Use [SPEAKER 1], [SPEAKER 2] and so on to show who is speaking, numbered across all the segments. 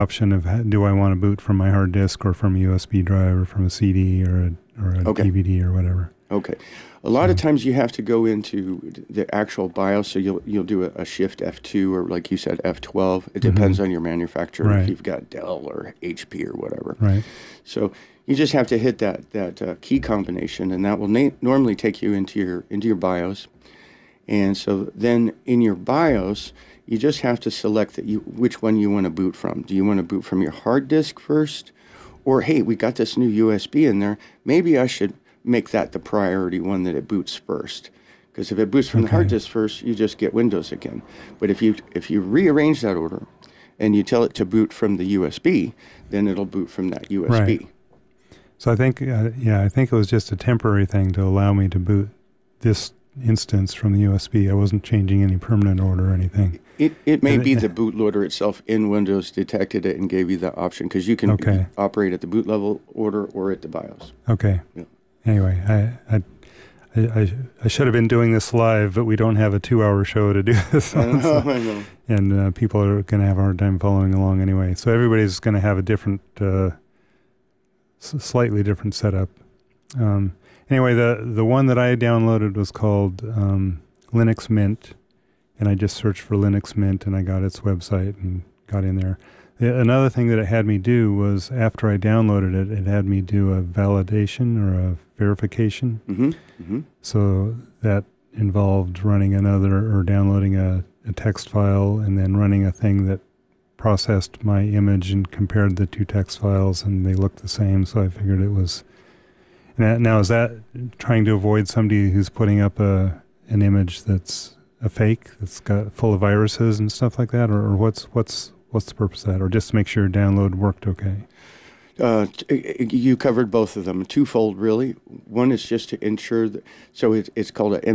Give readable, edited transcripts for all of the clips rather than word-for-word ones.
[SPEAKER 1] option of do I want to boot from my hard disk or from a USB drive or from a CD or a
[SPEAKER 2] Okay.
[SPEAKER 1] DVD or whatever.
[SPEAKER 2] Okay. A lot of times you have to go into the actual BIOS, so you'll do a shift F2 or, like you said, F12. It depends on your manufacturer,
[SPEAKER 1] Right.
[SPEAKER 2] if you've got Dell or HP or whatever.
[SPEAKER 1] Right.
[SPEAKER 2] So you just have to hit that key combination, and that will normally take you into your BIOS. And so then in your BIOS, you just have to select which one you want to boot from. Do you want to boot from your hard disk first? Or, hey, we got this new USB in there. Maybe I should make that the priority one that it boots first. Because if it boots from the hard disk first, you just get Windows again. But if you rearrange that order and you tell it to boot from the USB, then it'll boot from that USB.
[SPEAKER 1] Right. So I think, I think it was just a temporary thing to allow me to boot this instance from the USB. I wasn't changing any permanent order or anything.
[SPEAKER 2] It may be the bootloader itself in Windows detected it and gave you that option, because you can operate at the boot level order or at the BIOS.
[SPEAKER 1] Okay.
[SPEAKER 2] Yeah.
[SPEAKER 1] Anyway, I should have been doing this live, but we don't have a 2-hour show to do this on.
[SPEAKER 2] I know.
[SPEAKER 1] And people are going to have a hard time following along anyway. So everybody's going to have a different, slightly different setup. Anyway, the one that I downloaded was called Linux Mint, and I just searched for Linux Mint, and I got its website and got in there. Another thing that it had me do was, after I downloaded it, it had me do a validation or a verification.
[SPEAKER 2] Mm-hmm. Mm-hmm.
[SPEAKER 1] So that involved running or downloading a text file and then running a thing that processed my image and compared the two text files, and they looked the same, so I figured it was... Now, is that trying to avoid somebody who's putting up an image that's a fake, that's got full of viruses and stuff like that, or what's the purpose of that, or just to make sure download worked okay?
[SPEAKER 2] You covered both of them, twofold really. One is just to ensure that, so it's called a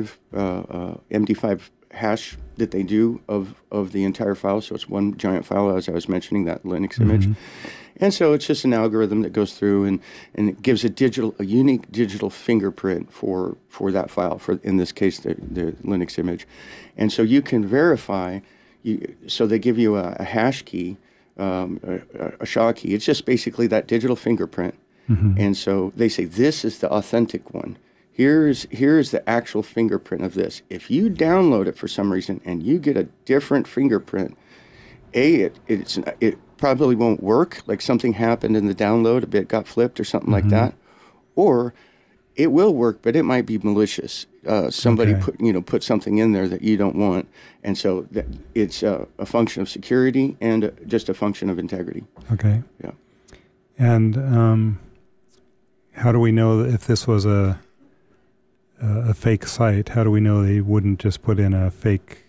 [SPEAKER 2] MD5 hash that they do of the entire file. So it's one giant file, as I was mentioning, that Linux image. And so it's just an algorithm that goes through and it gives a unique digital fingerprint for that file, for, in this case, the Linux image. And so you can verify, so they give you a hash key, a SHA key. It's just basically that digital fingerprint. And so they say, this is the authentic one. Here's the actual fingerprint of this. If you download it for some reason and you get a different fingerprint, it probably won't work, like something happened in the download, a bit got flipped or something like that, or it will work, but it might be malicious. Somebody put something in there that you don't want, and so it's a function of security and just a function of integrity.
[SPEAKER 1] Okay.
[SPEAKER 2] Yeah.
[SPEAKER 1] And how do we know if this was a fake site? How do we know they wouldn't just put in a fake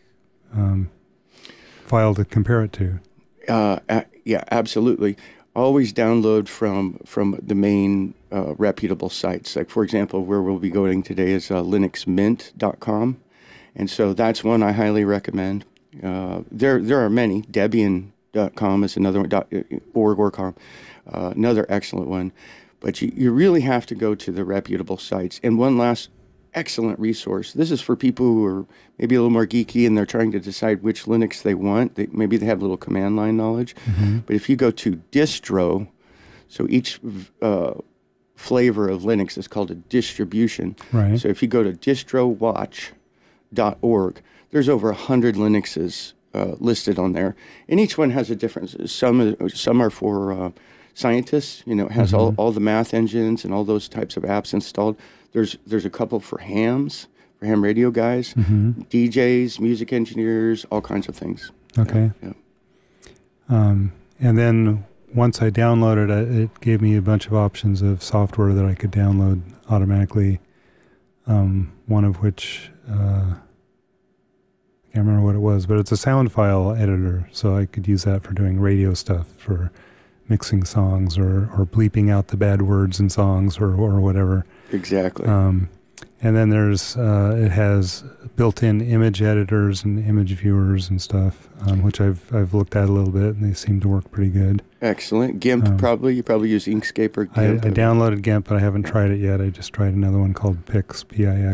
[SPEAKER 1] file to compare it to?
[SPEAKER 2] Yeah, absolutely. Always download from the main reputable sites. Like, for example, where we'll be going today is linuxmint.com. And so that's one I highly recommend. There are many. Debian.com is another one, org.com, another excellent one. But you really have to go to the reputable sites. And one last excellent resource. This is for people who are maybe a little more geeky and they're trying to decide which Linux they want. Maybe they have a little command line knowledge. But if you go to distro, so each flavor of Linux is called a distribution.
[SPEAKER 1] Right.
[SPEAKER 2] So if you go to distrowatch.org, there's over 100 Linuxes listed on there. And each one has a difference. Some are for scientists. It has all the math engines and all those types of apps installed. There's a couple for ham radio guys, DJs, music engineers, all kinds of things.
[SPEAKER 1] Okay.
[SPEAKER 2] Yeah.
[SPEAKER 1] And then once I downloaded it, it gave me a bunch of options of software that I could download automatically, one of which, I can't remember what it was, but it's a sound file editor, so I could use that for doing radio stuff, for mixing songs or bleeping out the bad words in songs or whatever.
[SPEAKER 2] Exactly.
[SPEAKER 1] And then it has built-in image editors and image viewers and stuff, which I've looked at a little bit, and they seem to work pretty good.
[SPEAKER 2] Excellent. GIMP, you probably use Inkscape or GIMP.
[SPEAKER 1] I downloaded GIMP, but I haven't tried it yet. I just tried another one called Pix, P-I-X.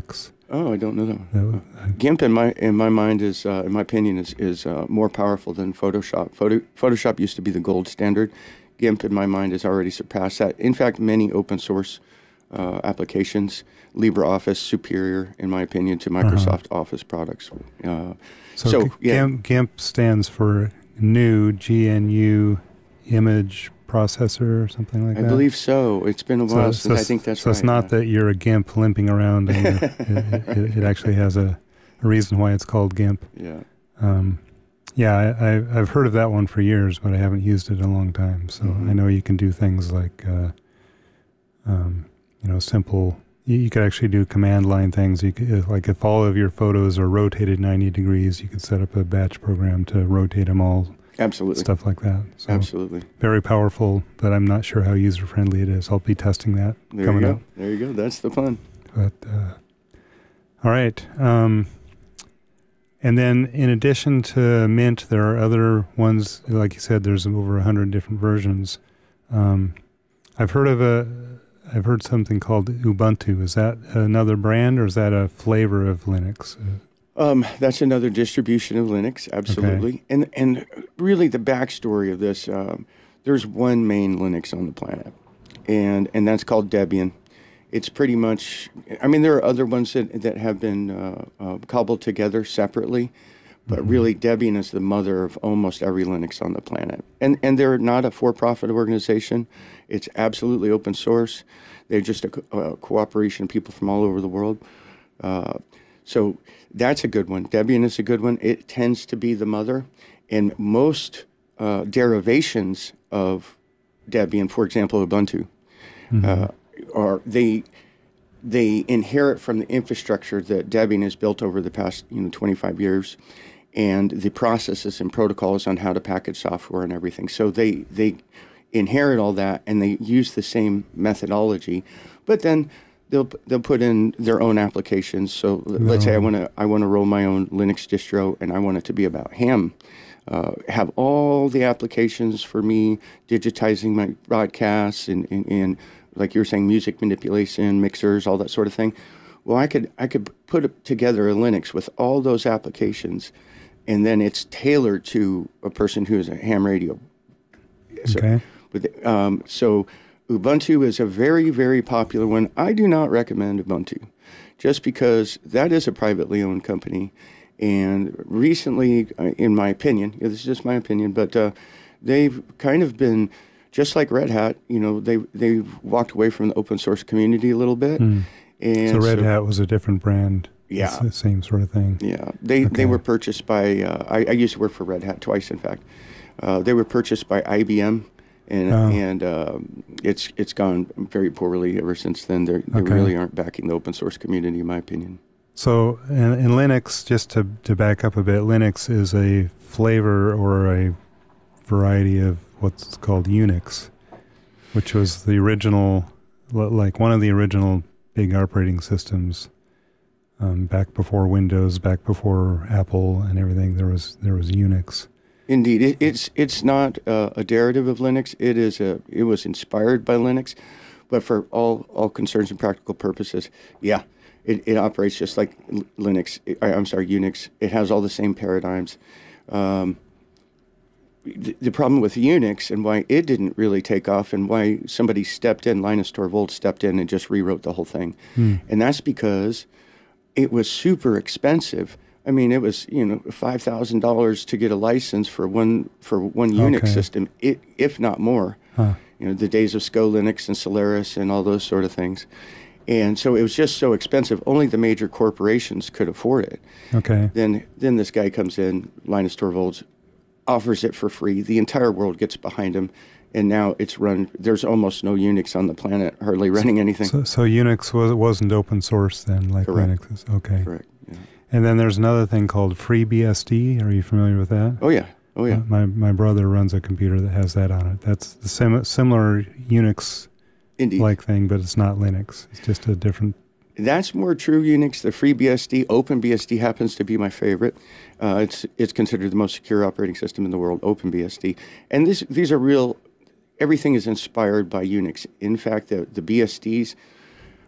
[SPEAKER 2] Oh, I don't know that
[SPEAKER 1] That
[SPEAKER 2] one. GIMP in my mind is in my opinion is more powerful than Photoshop. Photoshop used to be the gold standard. GIMP in my mind has already surpassed that. In fact, many open source applications, LibreOffice superior in my opinion to Microsoft Office products.
[SPEAKER 1] So
[SPEAKER 2] yeah,
[SPEAKER 1] GIMP stands for GNU, GNU Image Processor or something like that?
[SPEAKER 2] I believe so. It's been a while since I think that's
[SPEAKER 1] so
[SPEAKER 2] right.
[SPEAKER 1] So it's not that you're a GIMP limping around. And it actually has a reason why it's called GIMP.
[SPEAKER 2] Yeah.
[SPEAKER 1] Yeah, I've heard of that one for years, but I haven't used it in a long time. So I know you can do things like, simple. You could actually do command line things. You could, like if all of your photos are rotated 90 degrees, you could set up a batch program to rotate them all.
[SPEAKER 2] Absolutely.
[SPEAKER 1] Stuff like that. So
[SPEAKER 2] absolutely.
[SPEAKER 1] Very powerful, but I'm not sure how user-friendly it is. I'll be testing that coming up.
[SPEAKER 2] There you go. That's the fun.
[SPEAKER 1] But, all right. And then in addition to Mint, there are other ones, like you said, there's over 100 different versions. I've heard something called Ubuntu. Is that another brand or is that a flavor of Linux?
[SPEAKER 2] That's another distribution of Linux, absolutely. Okay. And really the backstory of this, there's one main Linux on the planet, and that's called Debian. It's pretty much, I mean, there are other ones that have been cobbled together separately, but really Debian is the mother of almost every Linux on the planet. And they're not a for-profit organization. It's absolutely open source. They're just a cooperation of people from all over the world. So that's a good one. Debian is a good one. It tends to be the mother. And most derivations of Debian, for example, Ubuntu, are they inherit from the infrastructure that Debian has built over the past 25 years, and the processes and protocols on how to package software and everything. So they inherit all that, and they use the same methodology, but then they'll put in their own applications. So let's say I want to roll my own Linux distro, and I want it to be about ham. Have all the applications for me, digitizing my broadcasts and like you were saying, music manipulation, mixers, all that sort of thing. Well, I could put together a Linux with all those applications, and then it's tailored to a person who is a ham radio.
[SPEAKER 1] Okay.
[SPEAKER 2] So Ubuntu is a very, very popular one. I do not recommend Ubuntu, just because that is a privately owned company. And recently, in my opinion, this is just my opinion, but they've kind of been, just like Red Hat, they've walked away from the open source community a little bit. And
[SPEAKER 1] so Red Hat was a different brand.
[SPEAKER 2] Yeah.
[SPEAKER 1] It's the same sort of thing.
[SPEAKER 2] Yeah. They were purchased by, I used to work for Red Hat twice, in fact. They were purchased by IBM. And it's gone very poorly ever since then. They really aren't backing the open source community, in my opinion.
[SPEAKER 1] So in Linux, just to back up a bit, Linux is a flavor or a variety of what's called Unix, which was the original, like one of the original big operating systems back before Windows, back before Apple and everything. There was Unix.
[SPEAKER 2] Indeed, it's not a derivative of Linux. It was inspired by Linux, but for all concerns and practical purposes, yeah, it operates just like Linux. Unix. It has all the same paradigms. The problem with Unix and why it didn't really take off and why somebody stepped in, Linus Torvalds stepped in and just rewrote the whole thing, and that's because it was super expensive. I mean, it was $5,000 to get a license for one Unix system, if not more. The days of SCO Linux and Solaris and all those sort of things, and so it was just so expensive. Only the major corporations could afford it.
[SPEAKER 1] Okay.
[SPEAKER 2] Then this guy comes in, Linus Torvalds, offers it for free. The entire world gets behind him, and now it's run. There's almost no Unix on the planet, hardly running anything.
[SPEAKER 1] So Unix wasn't open source then, like
[SPEAKER 2] Correct.
[SPEAKER 1] Linux is. Okay.
[SPEAKER 2] Correct. Yeah.
[SPEAKER 1] And then there's another thing called FreeBSD. Are you familiar with that?
[SPEAKER 2] Oh yeah.
[SPEAKER 1] My brother runs a computer that has that on it. That's the similar Unix-like thing, but it's not Linux. It's just a different.
[SPEAKER 2] That's more true Unix. The FreeBSD, OpenBSD happens to be my favorite. It's considered the most secure operating system in the world, OpenBSD. And these are real. Everything is inspired by Unix. In fact, the BSDs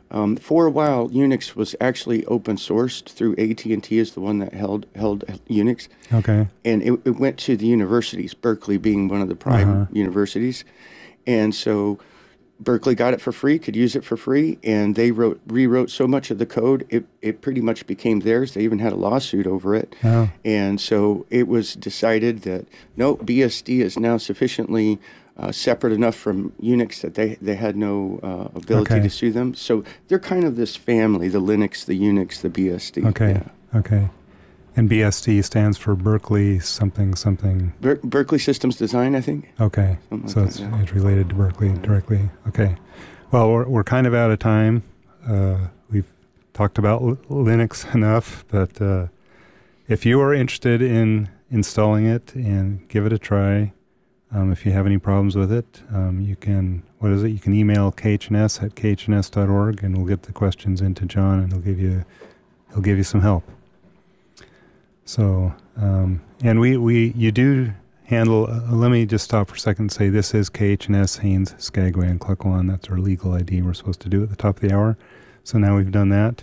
[SPEAKER 2] For a while, Unix was actually open sourced through AT&T is the one that held Unix.
[SPEAKER 1] Okay.
[SPEAKER 2] And it went to the universities, Berkeley being one of the prime universities. And so Berkeley got it for free, could use it for free, and they rewrote so much of the code, it pretty much became theirs. They even had a lawsuit over it.
[SPEAKER 1] Oh.
[SPEAKER 2] And so it was decided that, no, BSD is now sufficiently separate enough from Unix that they had no ability to sue them. So they're kind of this family, the Linux, the Unix, the BSD.
[SPEAKER 1] Okay,
[SPEAKER 2] Yeah.
[SPEAKER 1] okay. And BSD stands for Berkeley something something.
[SPEAKER 2] Berkeley Systems Design, I think.
[SPEAKER 1] Okay,
[SPEAKER 2] Something
[SPEAKER 1] so
[SPEAKER 2] like
[SPEAKER 1] it's,
[SPEAKER 2] that, yeah.
[SPEAKER 1] it's related to Berkeley directly. Okay. Well, we're kind of out of time. We've talked about Linux enough, but if you are interested in installing it and give it a try, if you have any problems with it, you can, you can email khns@khns.org, and we'll get the questions into John, and he'll give you some help. So, and you do handle, let me just stop for a second and say this is KHNS, Haines, Skagway, and Cluckwan. That's our legal ID we're supposed to do at the top of the hour. So now we've done that.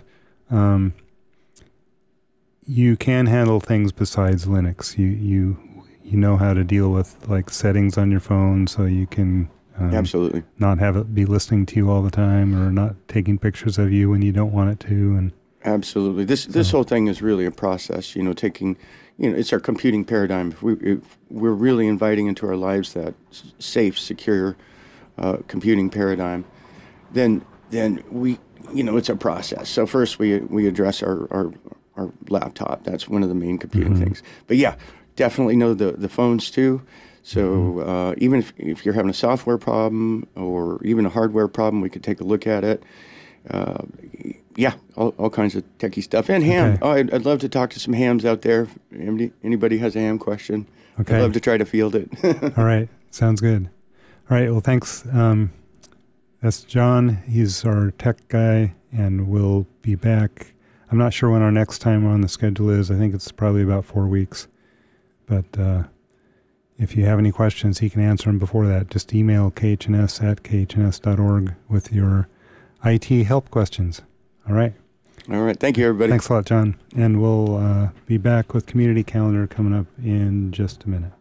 [SPEAKER 1] You can handle things besides Linux. You know how to deal with like settings on your phone, so you can
[SPEAKER 2] Absolutely
[SPEAKER 1] not have it be listening to you all the time, or not taking pictures of you when you don't want it to. And
[SPEAKER 2] absolutely, this whole thing is really a process. Taking, it's our computing paradigm. If we're really inviting into our lives that safe, secure computing paradigm, then we, it's a process. So first we address our laptop. That's one of the main computing things. But yeah, definitely know the phones too. So even if you're having a software problem or even a hardware problem, we could take a look at it. Yeah, all kinds of techie stuff. And ham.
[SPEAKER 1] Okay.
[SPEAKER 2] Oh, I'd love to talk to some hams out there. Anybody has a ham question,
[SPEAKER 1] Okay.
[SPEAKER 2] I'd love to try to field it.
[SPEAKER 1] All right. Sounds good. All right. Well, thanks. That's John. He's our tech guy, and we'll be back. I'm not sure when our next time on the schedule is. I think it's probably about 4 weeks. But if you have any questions, he can answer them before that. Just email khns@khns.org with your IT help questions. All right.
[SPEAKER 2] All right. Thank you, everybody.
[SPEAKER 1] Thanks a lot, John. And we'll be back with Community Calendar coming up in just a minute.